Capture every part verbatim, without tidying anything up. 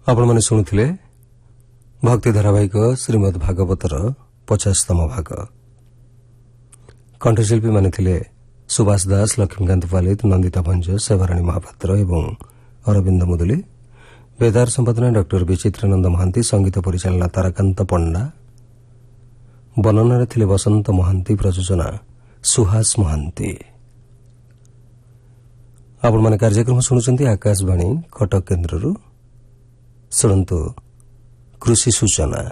ଆପଣମାନେ ଶୁଣୁଥିଲେ ଭକ୍ତି ଧାରାବାହିକ ଶ୍ରୀମଦ୍ ଭାଗବତର ପଚାଶତମ ଭାଗ। କଣ୍ଠଶିଳ୍ପୀମାନେ ଥିଲେ ସୁବାସ ଦାସ, ଲକ୍ଷ୍ମୀକାନ୍ତ ପାଲିତ, ନନ୍ଦିତା ଭଞ୍ଜ, ସେବାରାଣୀ ମହାପାତ୍ର ଏବଂ ଅରବିନ୍ଦ ମୁଦୁଲି। ବେଦାର ସମ୍ପାଦନା ଡକ୍ଟର ବିଚିତ୍ରାନନ୍ଦ ମହାନ୍ତି, ସଙ୍ଗୀତ ପରିଚାଳନା ତାରାକାନ୍ତ ପଣ୍ଡା, ବର୍ଣ୍ଣନାରେ ଥିଲେ ବସନ୍ତ ମହାନ୍ତି, ପ୍ରଯୋଜନା ସୁହାସ ମହାନ୍ତି। ଆପଣମାନେ କାର୍ଯ୍ୟକ୍ରମ ଶୁଣୁଛନ୍ତି ଆକାଶବାଣୀ କଟକ କେନ୍ଦ୍ରରୁ। ଶୁଣନ୍ତୁ କୃଷି ସୂଚନା।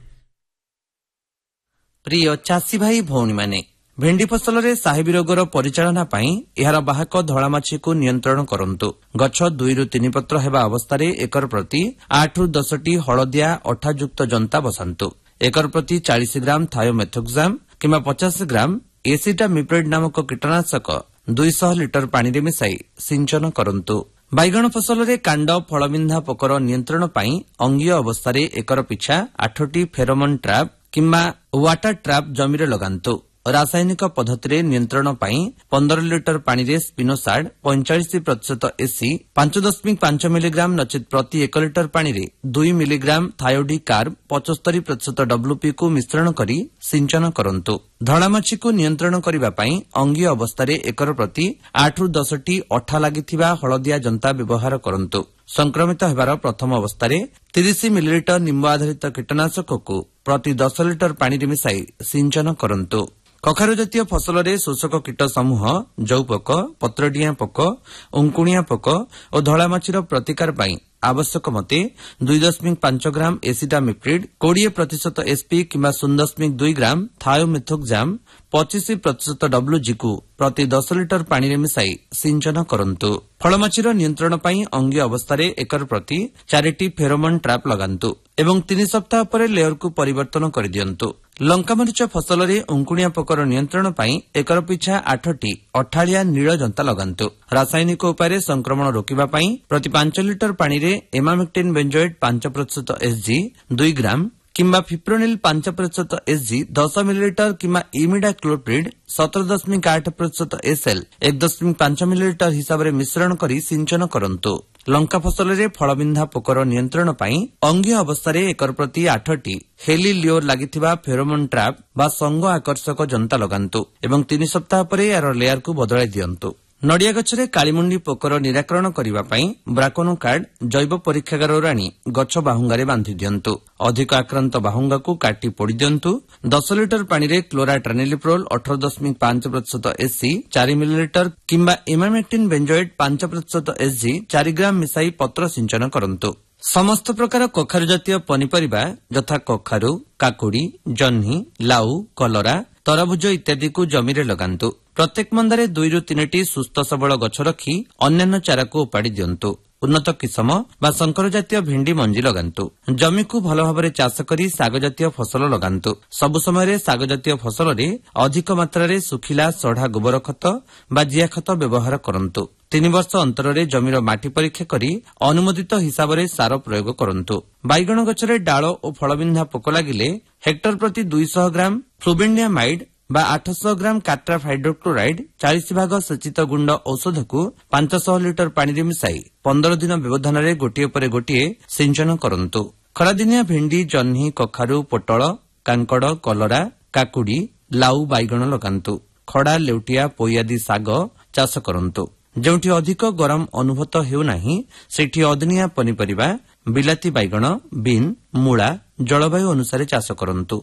ପ୍ରିୟ ଚାଷୀ ଭାଇ ଭଉଣୀମାନେ, ଭେଣ୍ଡି ଫସଲରେ ସାହେବୀ ରୋଗର ପରିଚାଳନା ପାଇଁ ଏହାର ବାହକ ଧଳାମାଛିକୁ ନିୟନ୍ତ୍ରଣ କରନ୍ତୁ। ଗଛ ଦୁଇରୁ ତିନି ପତ୍ର ହେବା ଅବସ୍ଥାରେ ଏକର ପ୍ରତି ଆଠରୁ ଦଶଟି ହଳଦିଆ ଅଠାଯୁକ୍ତ ଜନ୍ତା ବସାନ୍ତୁ। ଏକର ପ୍ରତି ଚାଳିଶ ଗ୍ରାମ ଥାୟୋମେଥୋକ୍ସାମ କିମ୍ବା ପଚାଶ ଗ୍ରାମ ଏସିଟାମିପ୍ରିଡ୍ ନାମକ କୀଟନାଶକ ଦୁଇଶହ ଲିଟର ପାଣିରେ ମିଶାଇ ସିଞ୍ଚନ କରନ୍ତୁ। ବାଇଗଣ ଫସଲରେ କାଣ୍ଡ ଫଳବିନ୍ଧା ପୋକର ନିୟନ୍ତ୍ରଣ ପାଇଁ ଅଙ୍ଗୀୟ ଅବସ୍ଥାରେ ଏକର ପିଛା ଆଠଟି ଫେରୋମନ୍ ଟ୍ରାପ୍ କିମ୍ବା ୱାଟର ଟ୍ରାପ୍ ଜମିରେ ଲଗାନ୍ତୁ। ରାସାୟନିକ ପଦ୍ଧତିରେ ନିୟନ୍ତ୍ରଣ ପାଇଁ ପନ୍ଦର ଲିଟର ପାଣିରେ ସ୍ପିନୋସାଡ୍ ପଇଁଚାଳିଶ ପ୍ରତିଶତ ଏସି ପାଞ୍ଚ ଦଶମିକ ପାଞ୍ଚ ମିଲିଗ୍ରାମ ନଚେତ ପ୍ରତି ଏକ ଲିଟର ପାଣିରେ ଦୁଇ ମିଲିଗ୍ରାମ ଥାୟୋଡି କାର୍ବ ପଞ୍ଚସ୍ତରୀ ପ୍ରତିଶତ ଡବ୍ଲ୍ୟୁପିକୁ ମିଶ୍ରଣ କରି ସିଞ୍ଚନ କରନ୍ତୁ। ଧଳାମାଛିକୁ ନିୟନ୍ତ୍ରଣ କରିବା ପାଇଁ ଅଙ୍ଗୀୟ ଅବସ୍ଥାରେ ଏକର ପ୍ରତି ଆଠରୁ ଦଶଟି ଅଠା ଲାଗିଥିବା ହଳଦିଆ ଜନ୍ତା ବ୍ୟବହାର କରନ୍ତୁ। ସଂକ୍ରମିତ ହେବାର ପ୍ରଥମ ଅବସ୍ଥାରେ ତିରିଶ ମିଲିଲିଟର ନିମ୍ବ ଆଧାରିତ କୀଟନାଶକକୁ ପ୍ରତି ଦଶ ଲିଟର ପାଣିରେ ମିଶାଇ ସିଞ୍ଚନ କରନ୍ତୁ। କଖାରୁ ଜାତୀୟ ଫସଲରେ ଶୋଷକ କୀଟ ସମୂହ ଜଉପୋକ, ପତ୍ରଡିଆଁ ପୋକ, ଉଙ୍କୁଣିଆ ପୋକ ଓ ଧଳାମାଛିର ପ୍ରତିକାର ପାଇଁ ଆବଶ୍ୟକ ମତେ ଦୁଇ ଦଶମିକ ପାଞ୍ଚ ଗ୍ରାମ ଏସିଟାମିପ୍ରିଡ୍, କୋଡ଼ିଏ ପ୍ରତିଶତ ଏସ୍ପି କିମ୍ବା ଶୂନ ଦଶମିକ ଦୁଇ ଗ୍ରାମ ଥାୟୋମେଥୋକ୍ସାମ, ପଚିଶ ପ୍ରତିଶତ ଡବ୍ଲ୍ୟୁଜିକୁ ପ୍ରତି ଦଶ ଲିଟର ପାଣିରେ ମିଶାଇ ସିଞ୍ଚନ କରନ୍ତୁ। ଫଳମାଛିର ନିୟନ୍ତ୍ରଣ ପାଇଁ ଅଙ୍ଗୀୟ ଅବସ୍ଥାରେ ଏକର ପ୍ରତି ଚାରିଟି ଫେରୋମନ୍ ଟ୍ରାପ୍ ଲଗାନ୍ତୁ ଏବଂ ତିନି ସପ୍ତାହ ପରେ ଲେୟରକୁ ପରିବର୍ତ୍ତନ କରିଦିଅନ୍ତୁ। ଲଙ୍କାମରିଚ ଫସଲରେ ଉଙ୍କୁଣିଆ ପୋକର ନିୟନ୍ତ୍ରଣ ପାଇଁ ଏକର ପିଛା ଆଠଟି ଅଠାଳିଆ ନୀଳ ଜନ୍ତା ଲଗାନ୍ତୁ। ରାସାୟନିକ ଉପାୟରେ ସଂକ୍ରମଣ ରୋକିବା ପାଇଁ ପ୍ରତି ପାଞ୍ଚ ଲିଟର ପାଣିରେ ଏମାମେକ୍ଟିନ୍ ବେଞ୍ଜୋଏଟ୍ ପାଞ୍ଚ ପ୍ରତିଶତ ଏସ୍ଜି ଦୁଇ ଗ୍ରାମ କିମ୍ବା ଫିପ୍ରୋନିଲ୍ ପାଞ୍ଚ ପ୍ରତିଶତ ଏସ୍ଜି ଦଶ ମିଲିଲିଟର କିମ୍ବା ଇମିଡାକ୍ଲୋପ୍ରିଡ୍ ସତର ଦଶମିକ ଆଠ ପ୍ରତିଶତ ଏସ୍ଏଲ୍ ଏକ ଦଶମିକ ପାଞ୍ଚ ମିଲିଲିଟର ହିସାବରେ ମିଶ୍ରଣ କରି ସିଞ୍ଚନ କରନ୍ତୁ। ଲଙ୍କା ଫସଲରେ ଫଳବିନ୍ଧା ପୋକର ନିୟନ୍ତ୍ରଣ ପାଇଁ ଅଙ୍ଗୀୟ ଅବସ୍ଥାରେ ଏକର ପ୍ରତି ଆଠଟି ହେଲି ଲିଓର ଲାଗିଥିବା ଫେରୋମନ୍ ଟ୍ରାପ୍ ବା ସଙ୍ଗ ଆକର୍ଷକ ଜନ୍ତା ଲଗାନ୍ତୁ ଏବଂ ତିନି ସପ୍ତାହ ପରେ ଏହାର ଲେୟାରକୁ ବଦଳାଇ ଦିଅନ୍ତୁ। ନଡ଼ିଆ ଗଛରେ କାଳିମୁଣ୍ଡି ପୋକର ନିରାକରଣ କରିବା ପାଇଁ ବ୍ରାକୋନୋକାର୍ଡ ଜୈବ ପରୀକ୍ଷାଗାରରୁ ଆଣି ଗଛ ବାହୁଙ୍ଗାରେ ବାନ୍ଧି ଦିଅନ୍ତୁ। ଅଧିକ ଆକ୍ରାନ୍ତ ବାହୁଙ୍ଗାକୁ କାଟି ପୋଡ଼ି ଦିଅନ୍ତୁ। ଦଶ ଲିଟର ପାଣିରେ କ୍ଲୋରାଟ୍ରାନିଲିପ୍ରୋଲ ଅଠର ଦଶମିକ ପାଞ୍ଚ ପ୍ରତିଶତ ଏସ୍ସି ଚାରି ମିଲିଲିଟର କିମ୍ବା ଇମାମେକ୍ଟିନ୍ ବେଞ୍ଜୋଏଟ୍ ପାଞ୍ଚ ପ୍ରତିଶତ ଏସ୍ଜି ଚାରି ଗ୍ରାମ ମିଶାଇ ପତ୍ର ସିଞ୍ଚନ କରନ୍ତୁ। ସମସ୍ତ ପ୍ରକାର କଖାରୁ ଜାତୀୟ ପନିପରିବା ଯଥା କଖାରୁ, କାକୁଡି, ଜହ୍ନି, ଲାଉ, କଲରା, ତରଭୁଜ ଇତ୍ୟାଦିକୁ ଜମିରେ ଲଗାନ୍ତୁ। ପ୍ରତ୍ୟେକ ମନ୍ଦାରେ ଦୁଇରୁ ତିନିଟି ସୁସ୍ଥ ସବଳ ଗଛ ରଖି ଅନ୍ୟାନ୍ୟ ଚାରାକୁ ଉପାଡ଼ି ଦିଅନ୍ତୁ। ଉନ୍ନତ କିସମ ବା ଶଙ୍କର ଜାତୀୟ ଭେଣ୍ଡି ମଞ୍ଜି ଲଗାନ୍ତୁ। ଜମିକୁ ଭଲ ଭାବରେ ଚାଷ କରି ଶାଗ ଜାତୀୟ ଫସଲ ଲଗାନ୍ତୁ। ସବୁ ସମୟରେ ଶାଗ ଜାତୀୟ ଫସଲରେ ଅଧିକ ମାତ୍ରାରେ ଶୁଖିଲା ସଢା ଗୋବର ଖତ ବା ଜିଆ ଖତ ବ୍ୟବହାର କରନ୍ତୁ। ତିନି ବର୍ଷ ଅନ୍ତରରେ ଜମିର ମାଟି ପରୀକ୍ଷା କରି ଅନୁମୋଦିତ ହିସାବରେ ସାର ପ୍ରୟୋଗ କରନ୍ତୁ। ବାଇଗଣ ଗଛରେ ଡାଳ ଓ ଫଳବିନ୍ଧା ପୋକ ଲାଗିଲେ ହେକ୍ଟର ପ୍ରତି ଦୁଇଶହ ଗ୍ରାମ ଫ୍ଲୁବେଣ୍ଡିଆମାଇଡ୍ ବା ଆଠଶହ ଗ୍ରାମ କାଟ୍ରାଫ୍ ହାଇଡ୍ରୋକ୍ଲୋରାଇଡ୍ ଚାଳିଶ ଭାଗ ସେଚିତ ଗୁଣ୍ଡ ଔଷଧକୁ ପାଞ୍ଚଶହ ଲିଟର ପାଣିରେ ମିଶାଇ ପନ୍ଦର ଦିନ ବ୍ୟବଧାନରେ ଗୋଟିଏ ପରେ ଗୋଟିଏ ସିଞ୍ଚନ କରନ୍ତୁ। ଖରାଦିନିଆ ଭେଣ୍ଡି, ଜହ୍ନି, କଖାରୁ, ପୋଟଳ, କାଙ୍କଡ, କଲରା, କାକୁଡି, ଲାଉ, ବାଇଗଣ ଲଗାନ୍ତୁ। ଖଡା, ଲେଉଟିଆ, ପୋଇ ଆଦି ଶାଗ ଚାଷ କରନ୍ତୁ। ଯେଉଁଠି ଅଧିକ ଗରମ ଅନୁଭୂତ ହେଉନାହିଁ ସେଠି ଅଦିନିଆ ପନିପରିବା, ବିଲାତି ବାଇଗଣ, ବିନ୍, ମୂଳା ଜଳବାୟୁ ଅନୁସାରେ ଚାଷ କରନ୍ତୁ।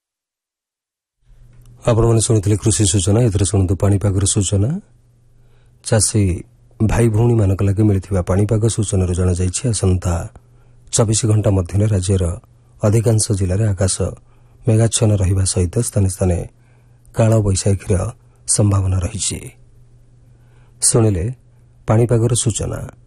ଆପଣମାନେ ଶୁଣିଥିଲେ କୃଷି ସୂଚନା। ଏଥିରେ ଶୁଣନ୍ତୁ ପାଣିପାଗର ସୂଚନା। ଚାଷୀ ଭାଇ ଭଉଣୀମାନଙ୍କ ଲାଗି ମିଳିଥିବା ପାଣିପାଗ ସୂଚନାରୁ ଜଣାଯାଇଛି ଆସନ୍ତା ଚବିଶ ଘଣ୍ଟା ମଧ୍ୟରେ ରାଜ୍ୟର ଅଧିକାଂଶ ଜିଲ୍ଲାରେ ଆକାଶ ମେଘାଚ୍ଛନ୍ନ ରହିବା ସହିତ ସ୍ଥାନେ ସ୍ଥାନେ କାଳବୈଶାଖୀର ସମ୍ଭାବନା ରହିଛି। ଶୁଣିଲେ ପାଣିପାଗର ସୂଚନା।